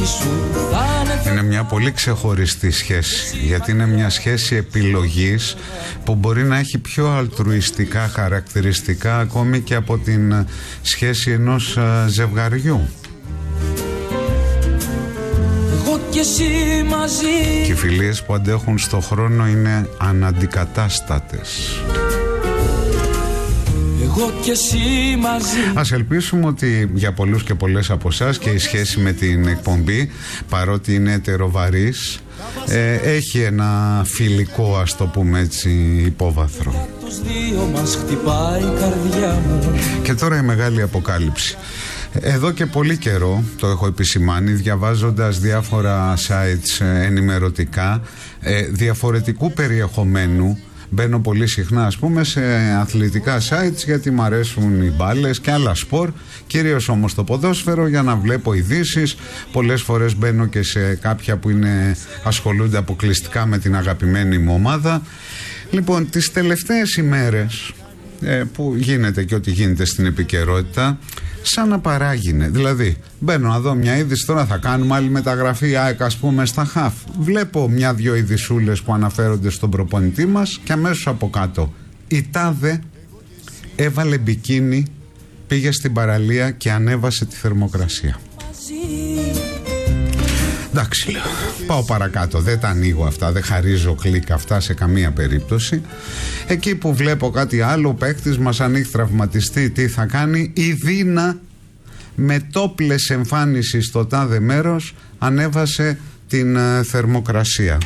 Είναι μια πολύ ξεχωριστή σχέση, γιατί είναι μια σχέση επιλογής που μπορεί να έχει πιο αλτρουιστικά χαρακτηριστικά ακόμη και από την σχέση ενός ζευγαριού. Και οι φιλίες που αντέχουν στο χρόνο είναι αναντικατάστατες. Ας ελπίσουμε ότι για πολλούς και πολλές από εσάς και η σχέση με την εκπομπή, παρότι είναι ετεροβαρής, έχει ένα φιλικό, ας το πούμε έτσι, υπόβαθρο. Και τώρα η μεγάλη αποκάλυψη. Εδώ και πολύ καιρό το έχω επισημάνει, διαβάζοντας διάφορα sites ενημερωτικά διαφορετικού περιεχομένου. Μπαίνω πολύ συχνά, ας πούμε, σε αθλητικά sites, γιατί μου αρέσουν οι μπάλες και άλλα σπορ, κυρίως όμως το ποδόσφαιρο, για να βλέπω ειδήσεις. Πολλές φορές μπαίνω και σε κάποια που ασχολούνται αποκλειστικά με την αγαπημένη μου ομάδα. Λοιπόν, τις τελευταίες ημέρες που γίνεται και ό,τι γίνεται στην επικαιρότητα, σαν να παράγινε. Δηλαδή, μπαίνω να δω μια είδηση, τώρα θα κάνουμε άλλη μεταγραφή ΑΕΚ, ας πούμε, στα ΧΑΦ. Βλέπω μια-δυο ειδησούλες που αναφέρονται στον προπονητή μας και αμέσως από κάτω. Η τάδε έβαλε μπικίνι, πήγε στην παραλία και ανέβασε τη θερμοκρασία. Εντάξει, λέω, πάω παρακάτω, δεν τα ανοίγω αυτά, δεν χαρίζω κλικ αυτά σε καμία περίπτωση. Εκεί που βλέπω κάτι άλλο, ο παίκτης μας αν έχει τραυματιστεί, τι θα κάνει? Η Δίνα με τόπλες εμφάνιση στο τάδε μέρος ανέβασε την θερμοκρασία.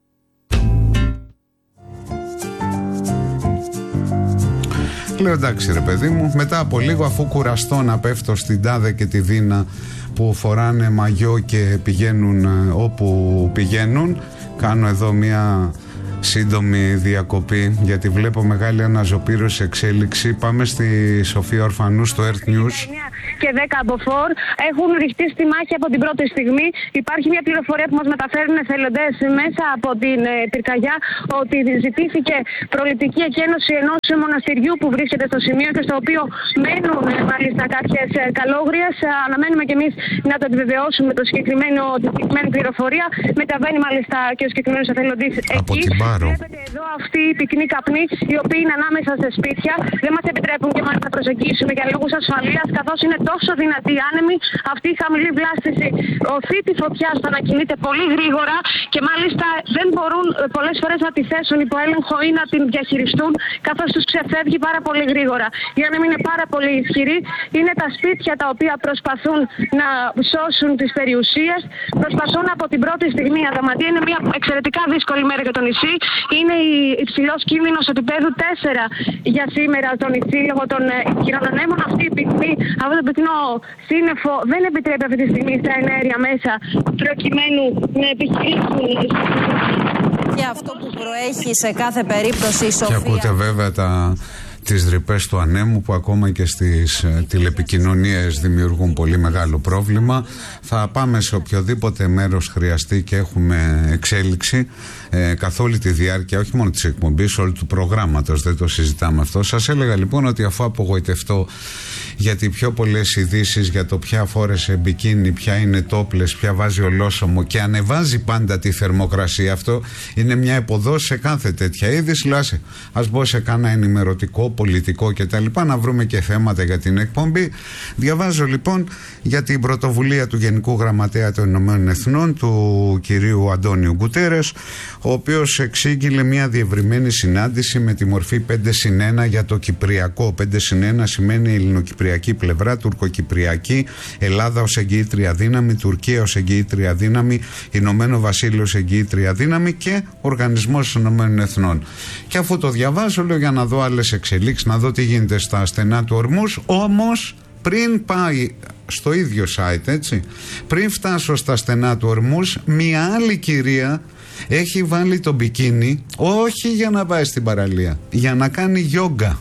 Λέω εντάξει ρε παιδί μου, μετά από λίγο, αφού κουραστώ να πέφτω στην τάδε και τη Δίνα που φοράνε μαγιό και πηγαίνουν όπου πηγαίνουν, κάνω εδώ μια σύντομη διακοπή, γιατί βλέπω μεγάλη αναζωπήρωση εξέλιξη. Πάμε στη Σοφία Ορφανού στο Earth News. Και 10 από φόρ έχουν ρηχτεί στη μάχη από την πρώτη στιγμή. Υπάρχει μια πληροφορία που μας μεταφέρουν εθελοντές μέσα από την πυρκαγιά, ότι ζητήθηκε προληπτική εκένωση ενός μοναστηριού που βρίσκεται στο σημείο και στο οποίο μένουν μάλιστα κάποιες καλόγριες. Αναμένουμε και εμείς να το επιβεβαιώσουμε τη συγκεκριμένη πληροφορία. Μεταβαίνει μάλιστα και ο συγκεκριμένος εθελοντής εκεί. Βλέπετε εδώ αυτή η πυκνή καπνή, οι οποίοι είναι ανάμεσα σε σπίτια. Δεν μας επιτρέπουν και μάλιστα να προσεγγίσουμε για λόγους ασφαλείας, καθώς είναι τόσο δυνατή η άνεμη. Αυτή η χαμηλή βλάστηση οθεί τη φωτιά στο να κινείται πολύ γρήγορα και μάλιστα δεν μπορούν πολλές φορές να τη θέσουν υπό έλεγχο ή να την διαχειριστούν, καθώς τους ξεφεύγει πάρα πολύ γρήγορα. Η άνεμη είναι πάρα πολύ ισχυρή. Είναι τα σπίτια τα οποία προσπαθούν να σώσουν τις περιουσίες. Προσπαθούν από την πρώτη στιγμή. Η Αδαμαντία είναι μια εξαιρετικά δύσκολη μέρα για το νησί. Είναι υψηλός κίνδυνος επίπεδου 4 για σήμερα στο νησί λόγω των ισχυρών ανέμων. Αυτή η πυκνή, αυτό το πυκνό σύννεφο δεν επιτρέπει αυτή τη στιγμή στα ενέργεια μέσα προκειμένου να επιχειρήσουν. Και αυτό που προέχει σε κάθε περίπτωση, Σοφία. Και ακούτε βέβαια τις ρηπές του ανέμου που ακόμα και στις τηλεπικοινωνίες δημιουργούν πολύ μεγάλο πρόβλημα. Θα πάμε σε οποιοδήποτε μέρος χρειαστεί και έχουμε εξέλιξη καθ' όλη τη διάρκεια, όχι μόνο της εκπομπής, όλου του προγράμματος, δεν το συζητάμε αυτό. Σας έλεγα λοιπόν ότι αφού απογοητευτώ γιατί πιο πολλές ειδήσεις για το ποια φόρεσε μπικίνι, ποια είναι τόπλες, ποια βάζει ολόσωμο και ανεβάζει πάντα τη θερμοκρασία, αυτό είναι μια υποδόση σε κάθε τέτοια είδηση. Ας μπω σε κάνα ενημερωτικό, πολιτικό κτλ. Να βρούμε και θέματα για την εκπομπή. Διαβάζω λοιπόν για την πρωτοβουλία του Γενικού Γραμματέα των Ηνωμένων Εθνών, του κυρίου Αντώνιου Γκουτέρες, ο οποίος εξήγηλε μια διευρυμένη συνάντηση με τη μορφή 5+1 για το Κυπριακό. 5+1 σημαίνει ελληνοκυπριακή πλευρά, τουρκοκυπριακή, Ελλάδα ως εγγυήτρια δύναμη, Τουρκία ως εγγυήτρια δύναμη, Ηνωμένο Βασίλειο ως εγγυήτρια δύναμη και Οργανισμός των Ηνωμένων Εθνών. Και αφού το διαβάζω, λέω για να δω άλλες εξελίξεις, να δω τι γίνεται στα στενά του Ορμούς. Όμως πριν πάει στο ίδιο site, έτσι, πριν φτάσω στα στενά του Ορμούς, μια άλλη κυρία έχει βάλει το μπικίνι όχι για να πάει στην παραλία, για να κάνει γιόγκα.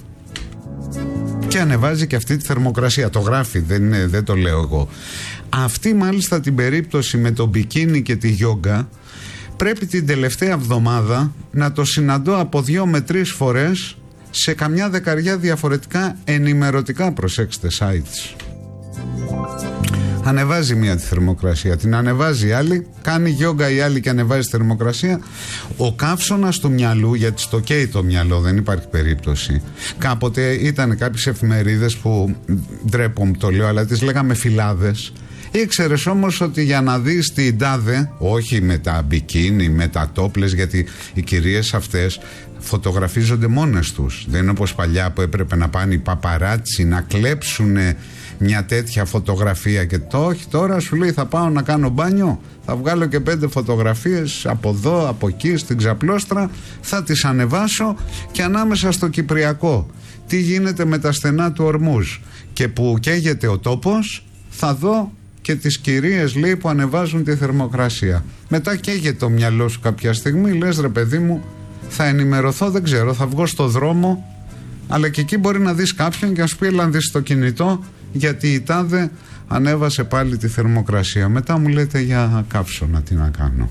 Και ανεβάζει και αυτή τη θερμοκρασία. Το γράφει, δεν το λέω εγώ. Αυτή μάλιστα την περίπτωση με το μπικίνι και τη γιόγκα πρέπει την τελευταία εβδομάδα να το συναντώ από 2 με 3 φορές σε καμιά δεκαριά διαφορετικά ενημερωτικά, προσέξτε, sites. Ανεβάζει μία τη θερμοκρασία, την ανεβάζει η άλλη, κάνει γιόγκα η άλλη και ανεβάζει τη θερμοκρασία. Ο καύσωνας του μυαλού, γιατί στο καίει το μυαλό, δεν υπάρχει περίπτωση. Κάποτε ήταν κάποιες εφημερίδες που, ντρέπομαι το λέω, αλλά τις λέγαμε φυλάδες. Ήξερες όμως ότι για να δεις την τάδε, όχι με τα μπικίνι, με τα τόπλες, γιατί οι κυρίες αυτές φωτογραφίζονται μόνες τους. Δεν είναι όπως παλιά που έπρεπε να πάνε οι παπαράτσι να κλέψουν μια τέτοια φωτογραφία και το όχι, τώρα σου λέει θα πάω να κάνω μπάνιο, θα βγάλω και 5 φωτογραφίες από εδώ, από εκεί, στην Ξαπλώστρα, θα τις ανεβάσω και ανάμεσα στο Κυπριακό τι γίνεται με τα στενά του Ορμούζ και που καίγεται ο τόπος, θα δω και τις κυρίες, λέει, που ανεβάζουν τη θερμοκρασία. Μετά καίγεται το μυαλό σου κάποια στιγμή, λες ρε παιδί μου, θα ενημερωθώ, δεν ξέρω, θα βγω στο δρόμο, αλλά και εκεί μπορεί να δεις κάποιον και να σου πει έλα δεις στο κινητό, γιατί η τάδε ανέβασε πάλι τη θερμοκρασία. Μετά μου λέτε για καύσωνα, τι να κάνω.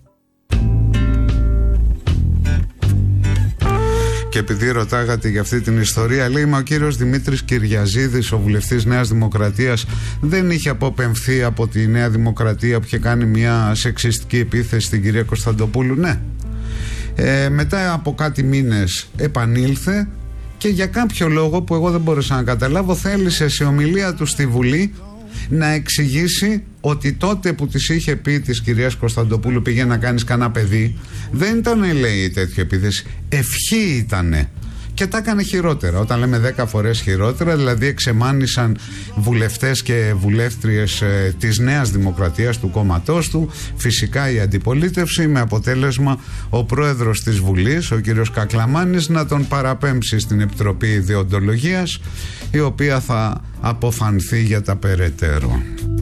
Και επειδή ρωτάγατε για αυτή την ιστορία, λέει, μα ο κύριος Δημήτρης Κυριαζίδης, ο βουλευτής Νέας Δημοκρατίας, δεν είχε αποπεμφθεί από τη Νέα Δημοκρατία που είχε κάνει μια σεξιστική επίθεση στην κυρία Κωνσταντοπούλου? Ναι. Μετά από κάτι μήνες επανήλθε και για κάποιο λόγο που εγώ δεν μπορούσα να καταλάβω, θέλησε σε ομιλία του στη Βουλή να εξηγήσει ότι τότε που της είχε πει της κυρίας Κωνσταντοπούλου πήγε να κάνεις κανένα παιδί, δεν ήταν, λέει, τέτοια επίθεση, ευχή ήτανε. Και τα έκανε χειρότερα. Όταν λέμε 10 φορές χειρότερα, δηλαδή εξεμάνησαν βουλευτές και βουλεύτριες της Νέας Δημοκρατίας, του κόμματός του, φυσικά η αντιπολίτευση, με αποτέλεσμα ο πρόεδρος της Βουλής, ο κύριος Κακλαμάνης, να τον παραπέμψει στην Επιτροπή Δεοντολογίας, η οποία θα αποφανθεί για τα περαιτέρω.